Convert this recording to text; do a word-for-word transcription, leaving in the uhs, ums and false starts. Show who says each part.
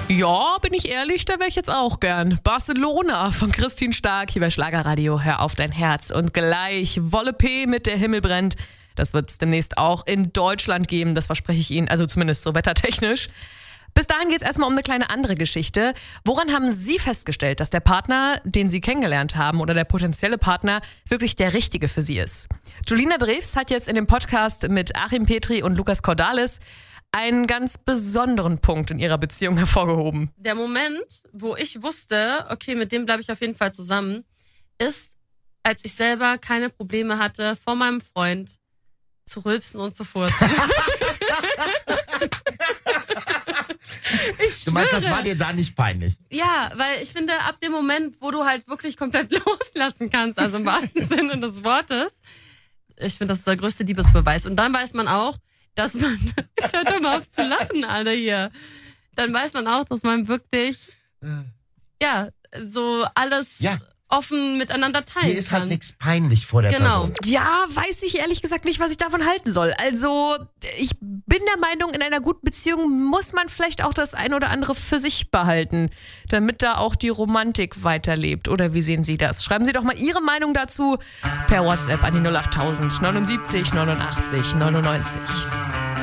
Speaker 1: Ja, bin ich ehrlich, da wäre ich jetzt auch gern. Barcelona von Christine Stark hier bei Schlagerradio. Hör auf dein Herz. Und gleich Wolle P mit Der Himmel brennt. Das wird es demnächst auch in Deutschland geben, das verspreche ich Ihnen, also zumindest so wettertechnisch. Bis dahin geht es erstmal um eine kleine andere Geschichte. Woran haben Sie festgestellt, dass der Partner, den Sie kennengelernt haben oder der potenzielle Partner wirklich der richtige für Sie ist? Julina Drews hat jetzt in dem Podcast mit Achim Petri und Lukas Cordalis einen ganz besonderen Punkt in ihrer Beziehung hervorgehoben.
Speaker 2: Der Moment, wo ich wusste, okay, mit dem bleibe ich auf jeden Fall zusammen, ist, als ich selber keine Probleme hatte, vor meinem Freund zu rülpsen und zu furzen.
Speaker 3: Du meinst, das war dir da nicht peinlich?
Speaker 2: Ja, weil ich finde, ab dem Moment, wo du halt wirklich komplett loslassen kannst, also im wahrsten Sinne des Wortes, ich finde, das ist der größte Liebesbeweis. Und dann weiß man auch, dass man, jetzt hört doch mal auf zu lachen, Alter, hier. Dann weiß man auch, dass man wirklich, ja, so alles
Speaker 3: ja.
Speaker 2: offen miteinander teilen kann.
Speaker 3: Hier ist halt nichts peinlich vor der
Speaker 2: genau.
Speaker 3: Person.
Speaker 1: Ja, weiß ich ehrlich gesagt nicht, was ich davon halten soll. Also, ich bin der Meinung, in einer guten Beziehung muss man vielleicht auch das ein oder andere für sich behalten, damit da auch die Romantik weiterlebt. Oder wie sehen Sie das? Schreiben Sie doch mal Ihre Meinung dazu per WhatsApp an die null acht tausend neunundsiebzig neunundachtzig neunundneunzig.